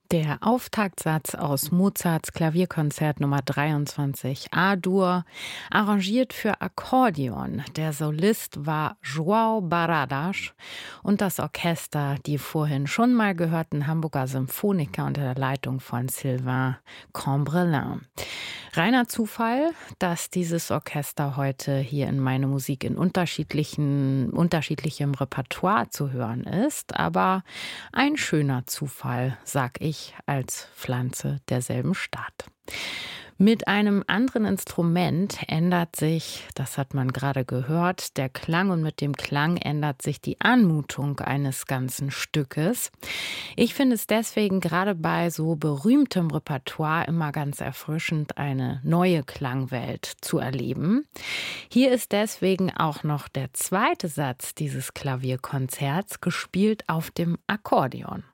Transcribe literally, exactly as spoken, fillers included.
Der Auftaktsatz aus Mozarts Klavierkonzert Nummer dreiundzwanzig A-Dur, arrangiert für Akkordeon. Der Solist war João Barradas und das Orchester, die vorhin schon mal gehörten Hamburger Symphoniker unter der Leitung von Sylvain Cambrelin. Reiner Zufall, dass dieses Orchester heute hier in Meine Musik in unterschiedlichen, unterschiedlichem Repertoire zu hören ist, aber ein schöner Zufall, sag ich als Pflanze derselben Stadt. Mit einem anderen Instrument ändert sich, das hat man gerade gehört, der Klang, und mit dem Klang ändert sich die Anmutung eines ganzen Stückes. Ich finde es deswegen gerade bei so berühmtem Repertoire immer ganz erfrischend, eine neue Klangwelt zu erleben. Hier ist deswegen auch noch der zweite Satz dieses Klavierkonzerts gespielt auf dem Akkordeon.